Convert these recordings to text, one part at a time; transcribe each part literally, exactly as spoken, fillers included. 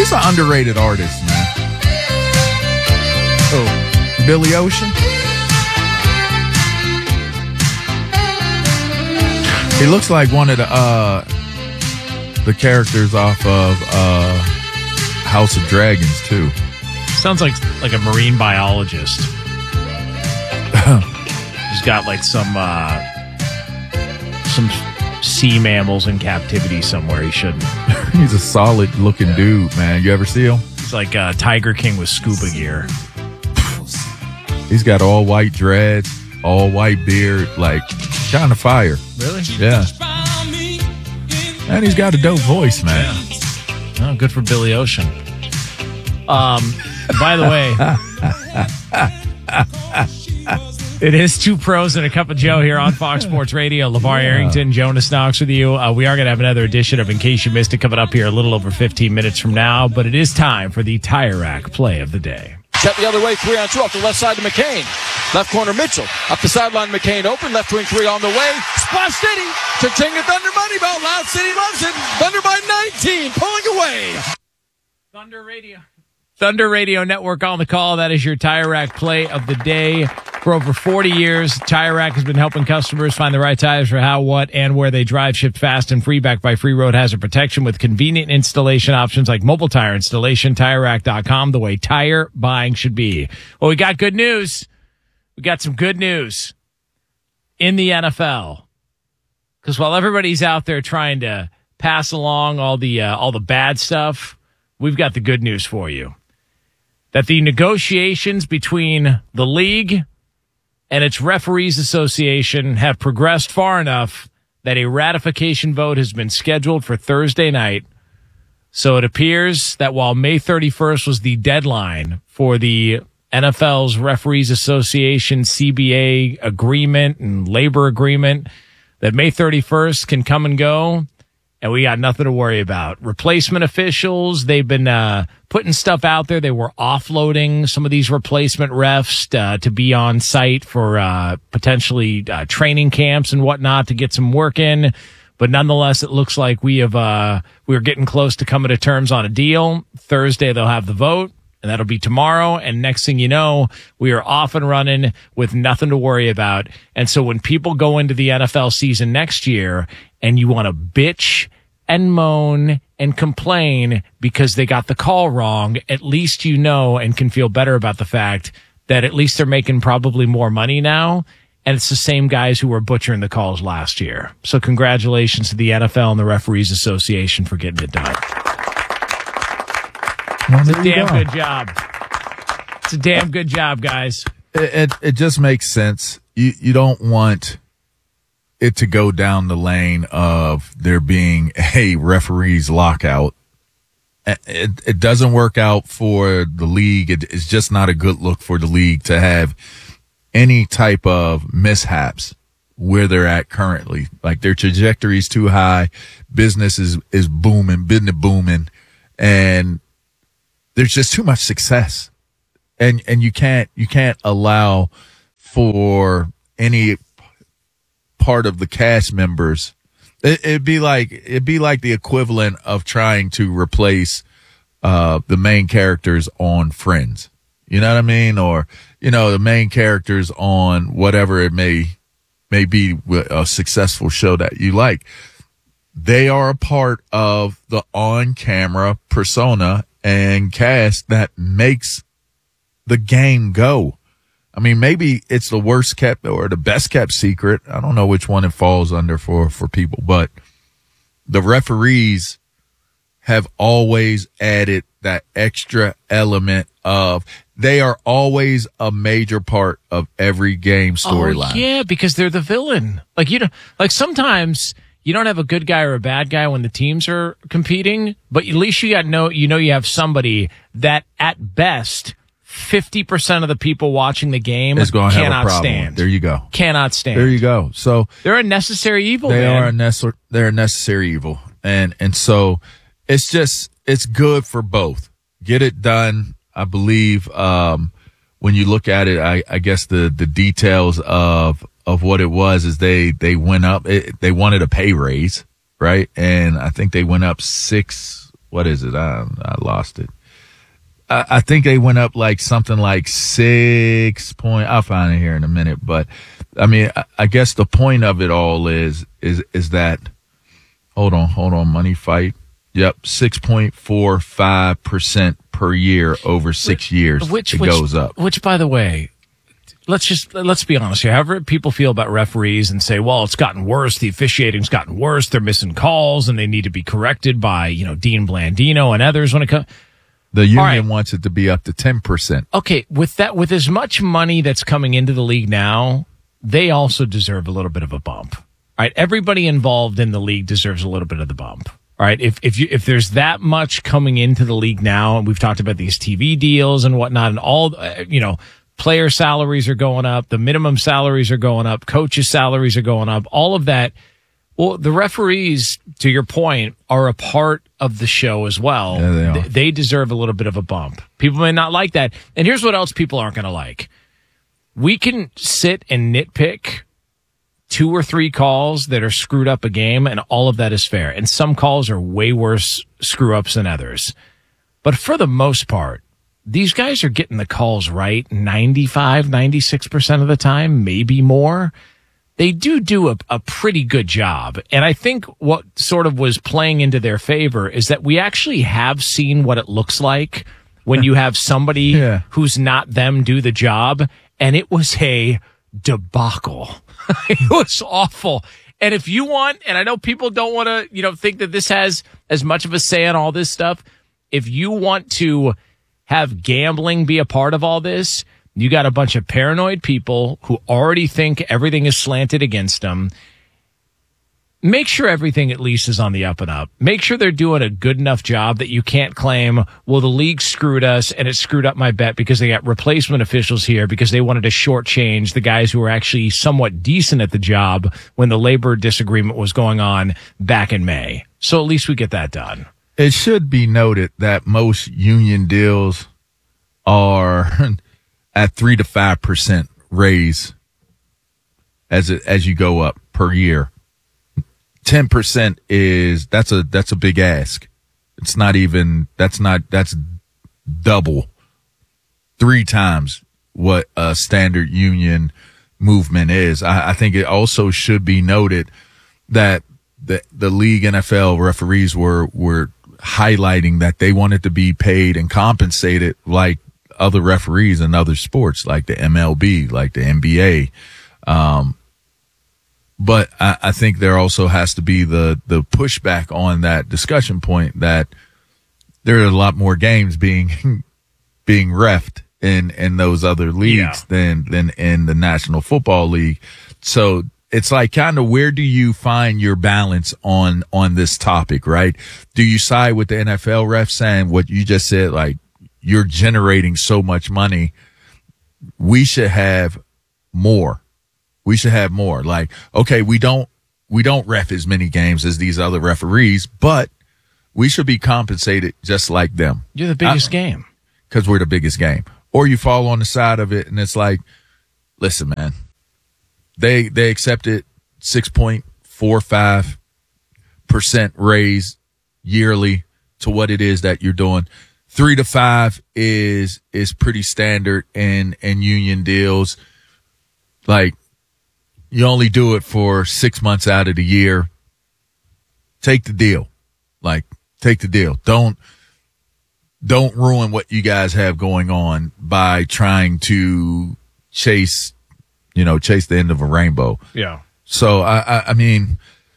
That's an underrated artist, man. Oh, Billy Ocean. He looks like one of the uh, the characters off of uh, House of Dragons too. Sounds like like a marine biologist. He's got like some uh, some sea mammals in captivity somewhere. He shouldn't. He's a solid looking dude, man. You ever see him? He's like uh, Tiger King with scuba gear. He's got all white dreads, all white beard, like kind of fire. Really? Yeah. And he's got a dope voice, man. Yeah. Oh, good for Billy Ocean. Um, by the way, it is Two Pros and a Cup of Joe here on Fox Sports Radio. LeVar yeah. Arrington, Jonas Knox with you. Uh, we are going to have another edition of In Case You Missed It coming up here a little over fifteen minutes from now, but it is time for the Tire Rack play of the day. Set the other way, three on two off the left side to McCain. Left corner Mitchell. Up the sideline, McCain open. Left wing three on the way. Splash City. Cha-ching Thunder Money Belt. Loud City loves it. Thunder by nineteen. Pulling away. Thunder Radio. Thunder Radio Network on the call. That is your Tire Rack play of the day. For over forty years, Tire Rack has been helping customers find the right tires for how, what, and where they drive. Shipped fast and free, backed by free road hazard protection with convenient installation options like mobile tire installation. Tire Rack dot com, the way tire buying should be. Well, we got good news. We got some good news in the N F L. Because while everybody's out there trying to pass along all the uh, all the bad stuff, we've got the good news for you. That the negotiations between the league and its referees association have progressed far enough that a ratification vote has been scheduled for Thursday night. So it appears that while May thirty-first was the deadline for the N F L's Referees Association C B A agreement and labor agreement, that May thirty-first can come and go, and we got nothing to worry about. Replacement officials, they've been uh, putting stuff out there. They were offloading some of these replacement refs uh, to be on site for uh, potentially uh, training camps and whatnot to get some work in. But nonetheless, it looks like we have uh, we're getting close to coming to terms on a deal. Thursday, they'll have the vote, and that'll be tomorrow. And next thing you know, we are off and running with nothing to worry about. And so when people go into the N F L season next year and you want to bitch and moan and complain because they got the call wrong, at least you know and can feel better about the fact that at least they're making probably more money now. And it's the same guys who were butchering the calls last year. So congratulations to the N F L and the Referees Association for getting it done. Well, it's a damn go. good job. It's a damn good job, guys. It, it it just makes sense. You you don't want it to go down the lane of there being a referees lockout. It it doesn't work out for the league. It, it's just not a good look for the league to have any type of mishaps where they're at currently. Like their trajectory is too high. Business is, is booming, business booming, and there's just too much success. And, and you can't, you can't allow for any part of the cast members. It, it'd be like, it'd be like the equivalent of trying to replace, uh, the main characters on Friends. You know what I mean? Or, you know, the main characters on whatever it may, may be a successful show that you like. They are a part of the on-camera persona and cast that makes the game go. I mean, maybe it's the worst kept or the best kept secret. I don't know which one it falls under for, for people, but the referees have always added that extra element of they are always a major part of every game storyline. Oh, yeah, because they're the villain. Like, you know, like sometimes you don't have a good guy or a bad guy when the teams are competing, but at least you got no, you know, you have somebody that at best fifty percent of the people watching the game is going to have cannot a problem. stand. There you go. Cannot stand. There you go. So they're a necessary evil. They man. are a necessary. They're a necessary evil, and and so it's just it's good for both. Get it done. I believe um, when you look at it, I, I guess the, the details of of what it was is they they went up. It, they wanted a pay raise, right? And I think they went up six what is it? I, I lost it. I, I think they went up like something like six point. I'll find it here in a minute. But I mean, I, I guess the point of it all is is is that. Hold on, hold on. Money Fight. Yep, six point four five percent per year over six years. Which it which, goes up. Which, by the way, let's just let's be honest here. However people feel about referees and say, well, it's gotten worse. The officiating's gotten worse. They're missing calls and they need to be corrected by, you know, Dean Blandino and others when it comes. The union right. wants it to be up to ten percent. Okay, with that, with as much money that's coming into the league now, they also deserve a little bit of a bump. All right, everybody involved in the league deserves a little bit of the bump. All right, if if you if there's that much coming into the league now, and we've talked about these T V deals and whatnot, and all, uh, you know, player salaries are going up, the minimum salaries are going up, coaches' salaries are going up, all of that. Well, the referees, to your point, are a part of the show as well. Yeah, they are. Th- they deserve a little bit of a bump. People may not like that. And here's what else people aren't going to like. We can sit and nitpick two or three calls that are screwed up a game, and all of that is fair. And some calls are way worse screw-ups than others. But for the most part, these guys are getting the calls right ninety-five, ninety-six percent of the time, maybe more. They do do a, a pretty good job. And I think what sort of was playing into their favor is that we actually have seen what it looks like when you have somebody yeah. who's not them do the job. And it was a debacle. It was awful. And if you want, and I know people don't want to, you know, think that this has as much of a say on all this stuff. If you want to have gambling be a part of all this, you got a bunch of paranoid people who already think everything is slanted against them. Make sure everything at least is on the up and up. Make sure they're doing a good enough job that you can't claim, well, the league screwed us and it screwed up my bet because they got replacement officials here because they wanted to shortchange the guys who were actually somewhat decent at the job when the labor disagreement was going on back in May. So at least we get that done. It should be noted that most union deals are at three to five percent raise as it, as you go up per year. Ten percent is that's a that's a big ask. It's not even that's not that's double, three times what a standard union movement is. I, I think it also should be noted that the the league N F L referees were were highlighting that they wanted to be paid and compensated like other referees in other sports, like the M L B, like the N B A. Um, but I, I think there also has to be the, the pushback on that discussion point that there are a lot more games being, being reffed in, in those other leagues yeah. than, than in the National Football League. So it's like kind of where do you find your balance on, on this topic, right? Do you side with the N F L refs saying what you just said, like, you're generating so much money, we should have more. We should have more. Like, okay, we don't, we don't ref as many games as these other referees, but we should be compensated just like them. You're the biggest I, game. Cause we're the biggest game. Or you fall on the side of it and it's like, listen, man, they, they accepted six point four five percent raise yearly to what it is that you're doing. Three to five is is pretty standard in, in union deals. Like, you only do it for six months out of the year. Take the deal. Like, take the deal. Don't don't ruin what you guys have going on by trying to chase, you know, chase the end of a rainbow. Yeah. So I I, I mean.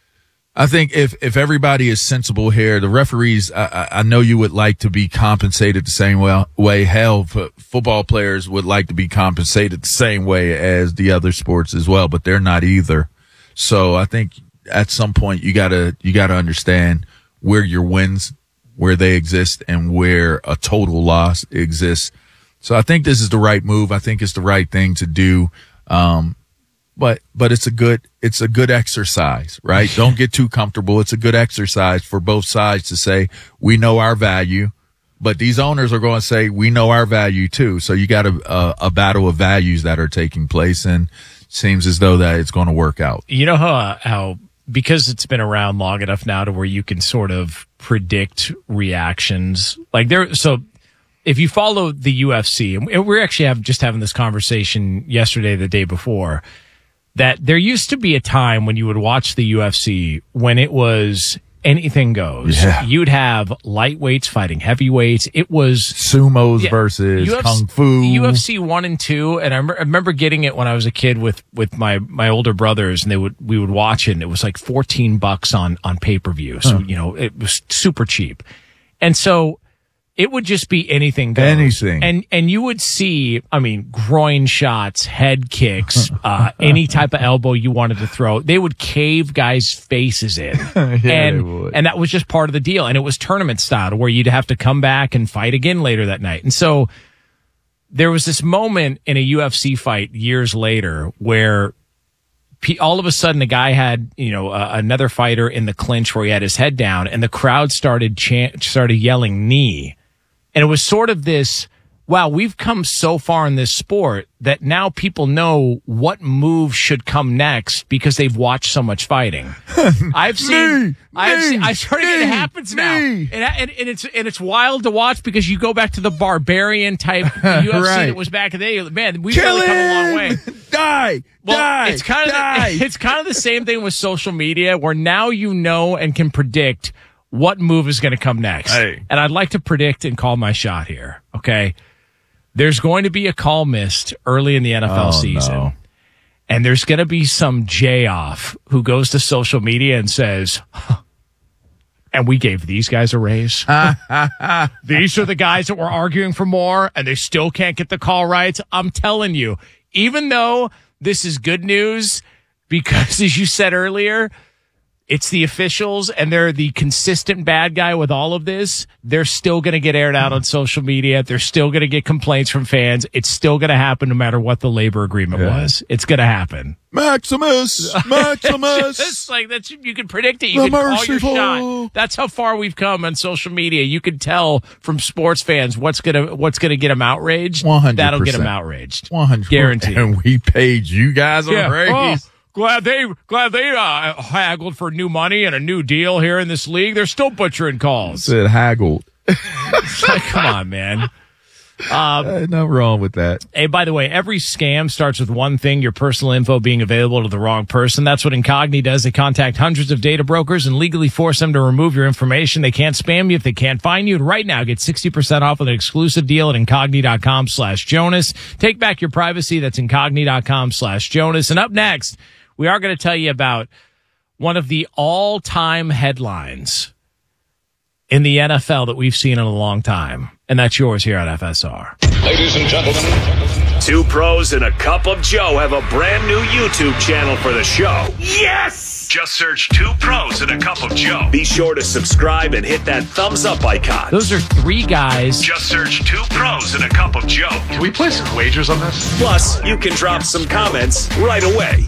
I think if, if everybody is sensible here, the referees, I, I know you would like to be compensated the same way, way. Hell, f- football players would like to be compensated the same way as the other sports as well, but they're not either. So I think at some point you gotta, you gotta understand where your wins, where they exist and where a total loss exists. So I think this is the right move. I think it's the right thing to do. Um, But, but it's a good, it's a good exercise, right? Don't get too comfortable. It's a good exercise for both sides to say, we know our value, but these owners are going to say, we know our value too. So you got a, a, a battle of values that are taking place, and it seems as though that it's going to work out. You know how, how, because it's been around long enough now to where you can sort of predict reactions. Like there, so if you follow the U F C, and we're actually have, just having this conversation yesterday, the day before, that there used to be a time when you would watch the U F C when it was anything goes. Yeah. You'd have lightweights fighting heavyweights. It was Sumos yeah, versus U F C, Kung Fu. U F C one and two, and I, rem- I remember getting it when I was a kid with, with my, my older brothers, and they would we would watch it, and it was like fourteen bucks on on pay per view. So huh. you know it was super cheap, and so it would just be anything goes. Anything. And and you would see, I mean, groin shots, head kicks, uh, any type of elbow you wanted to throw. They would cave guys' faces in. yeah, and they would. and that was just part of the deal. And it was tournament style where you'd have to come back and fight again later that night. And so there was this moment in a U F C fight years later where all of a sudden, the guy had, you know, uh, another fighter in the clinch where he had his head down, and the crowd started chant, started yelling knee. And it was sort of this, wow, we've come so far in this sport that now people know what move should come next because they've watched so much fighting. I've seen, knee, I've knee, seen, I started, knee, it happens now. knee. And, and, and it's, and it's wild to watch because you go back to the barbarian type U F C Right. that was back in the day. Man, we've Kill really come a long him! way. Die! Well, die! it's kind of die! the, it's kind of the same thing with social media, where now you know and can predict what move is going to come next. Hey. And I'd like to predict and call my shot here. Okay, there's going to be a call missed early in the N F L Oh, season, no. and there's going to be some J off who goes to social media and says, huh, "And we gave these guys a raise. These are the guys that were arguing for more, and they still can't get the call right." I'm telling you, even though this is good news, because as you said earlier, it's the officials and they're the consistent bad guy with all of this, they're still going to get aired out on social media. They're still going to get complaints from fans. It's still going to happen no matter what the labor agreement Yeah. was. It's going to happen. Maximus! Maximus! It's like that's you can predict it. You The can call your merciful. shot. That's how far we've come on social media. You can tell from sports fans what's gonna what's gonna get them outraged. one hundred percent. That'll get them outraged. one hundred Guaranteed. And we paid you guys a Yeah. raise. Oh, glad they glad they uh, haggled for new money and a new deal here in this league. They're still butchering calls. Said haggled. Like, come on, man. Um, Uh, no wrong with that. Hey, by the way, every scam starts with one thing, your personal info being available to the wrong person. That's what Incogni does. They contact hundreds of data brokers and legally force them to remove your information. They can't spam you if they can't find you. And right now, get sixty percent off with an exclusive deal at Incogni.com slash Jonas. Take back your privacy. That's Incogni.com slash Jonas. And up next, we are going to tell you about one of the all-time headlines in the N F L that we've seen in a long time. And that's yours here at F S R. Ladies and gentlemen, Two pros and a cup of Joe have a brand new YouTube channel for the show. Yes! Just search Two Pros and a Cup of Joe. Be sure to subscribe and hit that thumbs up icon. Those are three guys. Just search Two Pros and a Cup of Joe. can we place some wagers on this? Plus, you can drop some comments right away.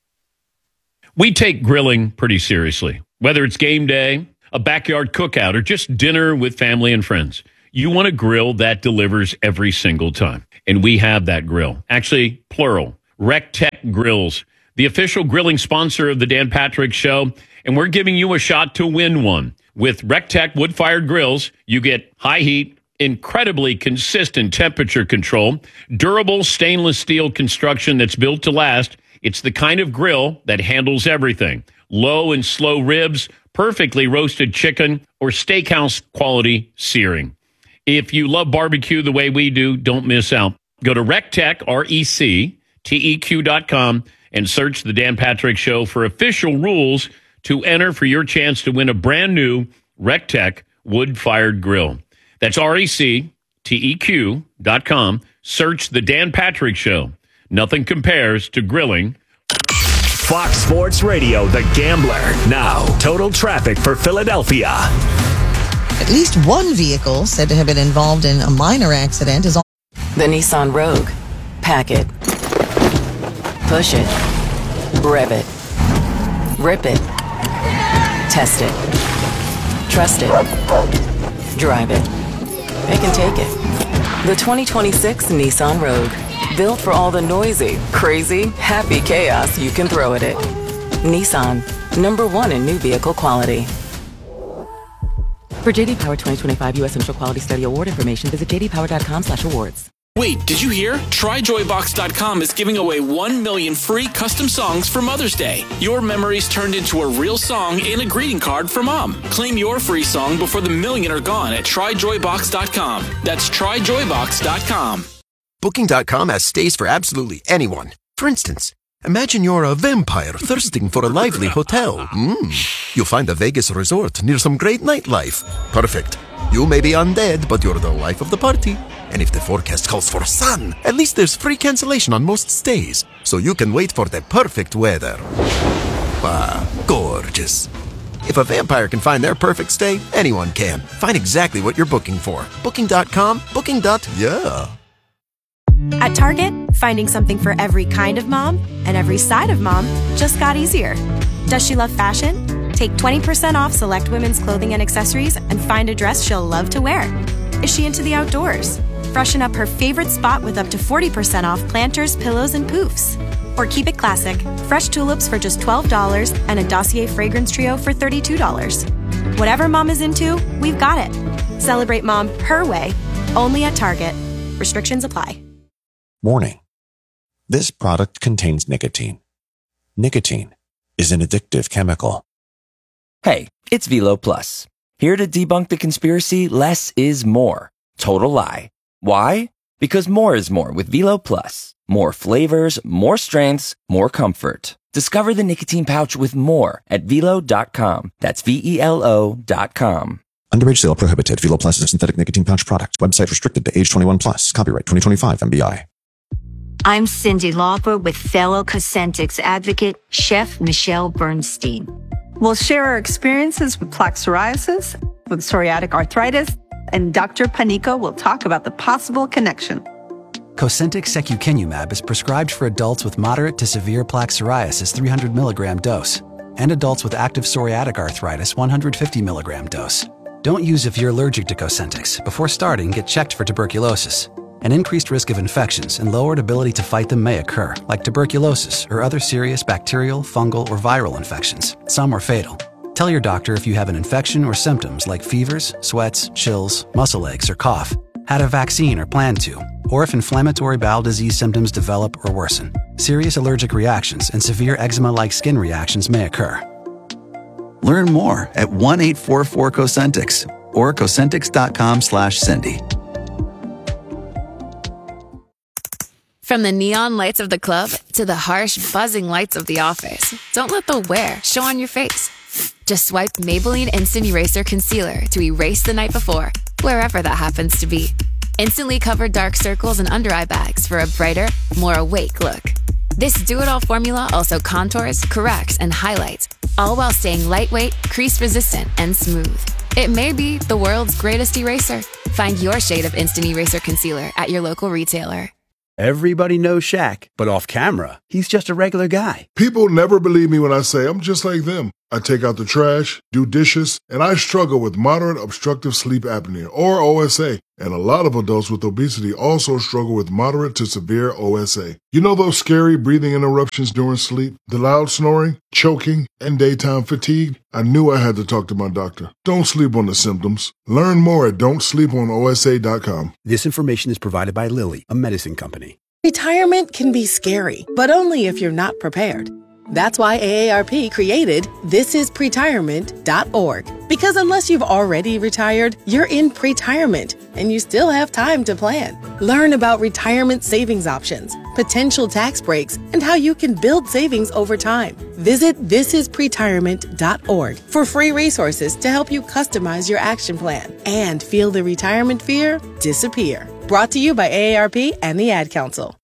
We take grilling pretty seriously. Whether it's game day, a backyard cookout, or just dinner with family and friends, you want a grill that delivers every single time. And we have that grill. Actually, plural. RecTech Grills, the official grilling sponsor of the Dan Patrick Show. And we're giving you a shot to win one. With RecTech wood-fired grills, you get high heat, incredibly consistent temperature control, durable stainless steel construction that's built to last. It's the kind of grill that handles everything. Low and slow ribs, perfectly roasted chicken, or steakhouse quality searing. If you love barbecue the way we do, don't miss out. Go to RecTech, R E C T E Q dot com, and search the Dan Patrick Show for official rules to enter for your chance to win a brand new RecTech wood-fired grill. That's R E C T E Q dot com. Search the Dan Patrick Show. Nothing compares to grilling. Fox Sports Radio, The Gambler. Now, total traffic for Philadelphia. At least one vehicle said to have been involved in a minor accident is on The Nissan Rogue. Pack it. Push it. Rev it. Rip it. Test it. Trust it. Drive it. It can take it. The twenty twenty-six Nissan Rogue. Built for all the noisy, crazy, happy chaos you can throw at it. Nissan. Number one in new vehicle quality. For J D Power twenty twenty-five U S Central Quality Study Award information, visit j d power dot com slash awards. Wait, did you hear? try joy box dot com is giving away one million free custom songs for Mother's Day. Your memories turned into a real song and a greeting card for Mom. Claim your free song before the million are gone at try joy box dot com. That's try joy box dot com. Booking dot com has stays for absolutely anyone. For instance, imagine you're a vampire thirsting for a lively hotel. Mm. You'll find a Vegas resort near some great nightlife. Perfect. You may be undead, but you're the life of the party. And if the forecast calls for sun, at least there's free cancellation on most stays, so you can wait for the perfect weather. Ah, gorgeous. If a vampire can find their perfect stay, anyone can. Find exactly what you're booking for. Booking dot com, booking. Yeah. At Target, finding something for every kind of mom and every side of mom just got easier. Does she love fashion? Take twenty percent off select women's clothing and accessories and find a dress she'll love to wear. Is she into the outdoors? Freshen up her favorite spot with up to forty percent off planters, pillows, and poofs. Or keep it classic, fresh tulips for just twelve dollars and a Dossier fragrance trio for thirty-two dollars. Whatever mom is into, we've got it. Celebrate mom her way, only at Target. Restrictions apply. Warning. This product contains nicotine. Nicotine is an addictive chemical. Hey, it's Velo Plus. Here to debunk the conspiracy, less is more. Total lie. Why? Because more is more with Velo Plus. More flavors, more strengths, more comfort. Discover the nicotine pouch with more at velo dot com. That's V E L O dot com. Underage sale prohibited. Velo Plus is a synthetic nicotine pouch product. Website restricted to age twenty-one plus. Copyright twenty twenty-five M B I. I'm Cindy Lauper with fellow Cosentyx advocate, Chef Michelle Bernstein. We'll share our experiences with plaque psoriasis, with psoriatic arthritis, and Doctor Panica will talk about the possible connection. Cosentyx secukinumab is prescribed for adults with moderate to severe plaque psoriasis three hundred milligram dose and adults with active psoriatic arthritis one hundred fifty milligram dose. Don't use if you're allergic to Cosentyx. Before starting, get checked for tuberculosis. An increased risk of infections and lowered ability to fight them may occur, like tuberculosis or other serious bacterial, fungal, or viral infections. Some are fatal. Tell your doctor if you have an infection or symptoms like fevers, sweats, chills, muscle aches, or cough, had a vaccine or plan to, or if inflammatory bowel disease symptoms develop or worsen. Serious allergic reactions and severe eczema-like skin reactions may occur. Learn more at one eight four four Cosentyx or Cosentyx dot com slash Cindy. From the neon lights of the club to the harsh, buzzing lights of the office, don't let the wear show on your face. Just swipe Maybelline Instant Eraser Concealer to erase the night before, wherever that happens to be. Instantly cover dark circles and under-eye bags for a brighter, more awake look. This do-it-all formula also contours, corrects, and highlights, all while staying lightweight, crease-resistant, and smooth. It may be the world's greatest eraser. Find your shade of Instant Eraser Concealer at your local retailer. Everybody knows Shaq, but off camera, he's just a regular guy. People never believe me when I say I'm just like them. I take out the trash, do dishes, and I struggle with moderate obstructive sleep apnea, or O S A. And a lot of adults with obesity also struggle with moderate to severe O S A. You know those scary breathing interruptions during sleep, the loud snoring, choking, and daytime fatigue? I knew I had to talk to my doctor. Don't sleep on the symptoms. Learn more at don't sleep on O S A dot com. This information is provided by Lilly, a medicine company. Retirement can be scary, but only if you're not prepared. That's why A A R P created this is pretirement dot org. Because unless you've already retired, you're in pretirement, and you still have time to plan. Learn about retirement savings options, potential tax breaks, and how you can build savings over time. Visit this is pretirement dot org for free resources to help you customize your action plan and feel the retirement fear disappear. Brought to you by A A R P and the Ad Council.